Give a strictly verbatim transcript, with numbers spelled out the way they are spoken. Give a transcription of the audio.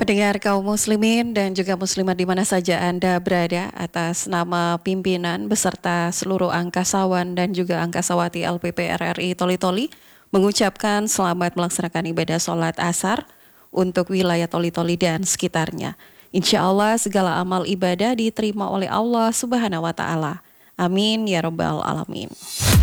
Pendengar kaum muslimin dan juga muslimat di mana saja Anda berada, atas nama pimpinan beserta seluruh angkasawan dan juga angkasawati L P P R R I Toli-Toli mengucapkan selamat melaksanakan ibadah sholat asar untuk wilayah Toli-Toli dan sekitarnya. Insya Allah segala amal ibadah diterima oleh Allah Subhanahu wa Ta'ala. Amin ya Rabbal Alamin.